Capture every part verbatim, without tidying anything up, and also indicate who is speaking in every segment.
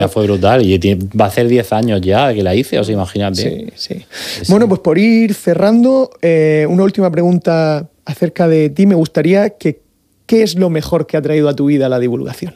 Speaker 1: Fue brutal y va a hacer diez años ya que la hice, os imagínate.
Speaker 2: Sí, sí. sí. Bueno, pues por ir cerrando, eh, una última pregunta acerca de ti. Me gustaría que, ¿qué es lo mejor que ha traído a tu vida la divulgación?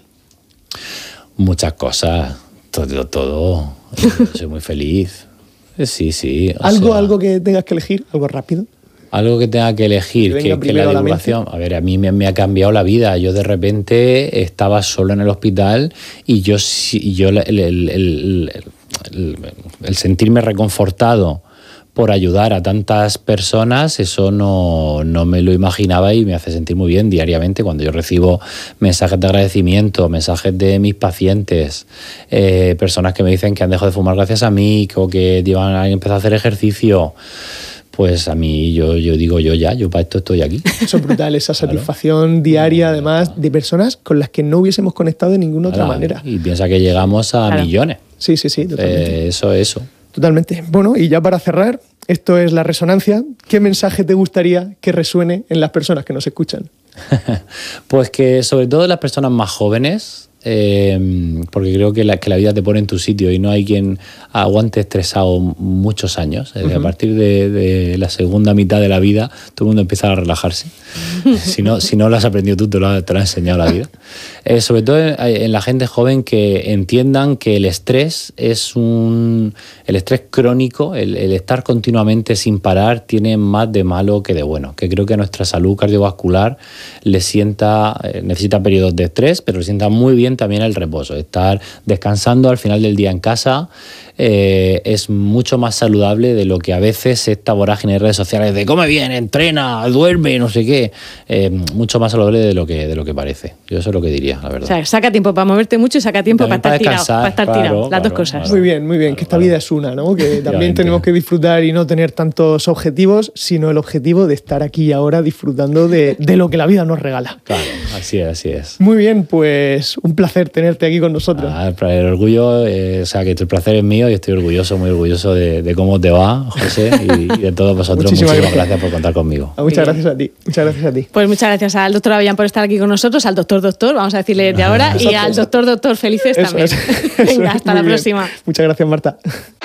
Speaker 1: Muchas cosas, todo, todo. Soy muy feliz. Sí, sí.
Speaker 2: ¿Algo,
Speaker 1: sea,
Speaker 2: algo que tengas que elegir? ¿Algo rápido?
Speaker 1: Algo que tenga que elegir, que, que, que la divulgación... A ver, a mí me, me ha cambiado la vida. Yo de repente estaba solo en el hospital y yo, yo el, el, el, el, el, el sentirme reconfortado por ayudar a tantas personas, eso no, no me lo imaginaba y me hace sentir muy bien diariamente cuando yo recibo mensajes de agradecimiento, mensajes de mis pacientes, eh, personas que me dicen que han dejado de fumar gracias a mí o que llevan, han empezado a hacer ejercicio. Pues a mí, yo, yo digo, yo ya, yo para esto estoy aquí.
Speaker 2: Eso es brutal, esa satisfacción claro. diaria, además, de personas con las que no hubiésemos conectado de ninguna claro. otra manera.
Speaker 1: Y piensa que llegamos a claro. millones.
Speaker 2: Sí, sí, sí, totalmente.
Speaker 1: Eh, eso, eso.
Speaker 2: Totalmente. Bueno, y ya para cerrar, esto es La Resonancia. ¿Qué mensaje te gustaría que resuene en las personas que nos escuchan?
Speaker 1: Pues que sobre todo las personas más jóvenes, eh, porque creo que la, que la vida te pone en tu sitio y no hay quien aguante estresado muchos años. Uh-huh. A partir de, de la segunda mitad de la vida, todo el mundo empieza a relajarse. Si no, si no lo has aprendido tú, te lo ha, te lo ha enseñado la vida. Eh, sobre todo en, en la gente joven, que entiendan que el estrés es un... El estrés crónico, el, el estar continuamente sin parar, tiene más de malo que de bueno. Que creo que a nuestra salud cardiovascular le sienta... Eh, necesita periodos de estrés, pero le sienta muy bien también el reposo. Estar descansando al final del día en casa eh, es mucho más saludable de lo que a veces esta vorágine de redes sociales de come bien, entrena, duerme, no sé qué. Eh, mucho más saludable de lo que de lo que parece. Yo eso es lo que diría, la verdad.
Speaker 3: O sea, saca tiempo para moverte mucho y saca tiempo para estar, tirado, para estar
Speaker 1: claro,
Speaker 3: tirado. Las
Speaker 1: claro,
Speaker 3: dos cosas.
Speaker 1: Claro,
Speaker 2: muy bien, muy bien.
Speaker 1: Claro,
Speaker 2: que esta
Speaker 1: claro.
Speaker 2: vida es una, ¿no? Que también tenemos que disfrutar y no tener tantos objetivos, sino el objetivo de estar aquí y ahora disfrutando de, de lo que la vida nos regala.
Speaker 1: Claro, así es, así es.
Speaker 2: Muy bien, pues un placer tenerte aquí con nosotros.
Speaker 1: Ah, el orgullo, eh, o sea, que el placer es mío y estoy orgulloso, muy orgulloso de, de cómo te va, José, y, y de todos vosotros. Muchísimas, Muchísimas gracias. gracias por contar conmigo.
Speaker 2: Ah, muchas gracias a ti, muchas gracias a ti.
Speaker 3: Pues muchas gracias al doctor Avellán por estar aquí con nosotros, al doctor doctor, vamos a decirle de ahora, y al doctor doctor Felices también. Eso es. Venga, hasta Muy la bien. próxima.
Speaker 2: Muchas gracias, Marta.